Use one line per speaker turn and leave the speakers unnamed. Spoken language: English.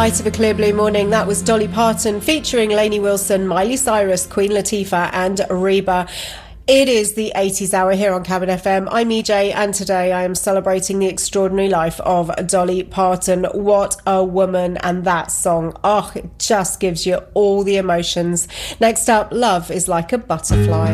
Light of a Clear Blue Morning. That was Dolly Parton featuring Lainey Wilson, Miley Cyrus, Queen Latifah and Reba. It is the 80s hour here on Cabin FM. I'm EJ, and today I am celebrating the extraordinary life of Dolly Parton. What a woman, and that song, it just gives you all the emotions. Next up, Love is Like a Butterfly.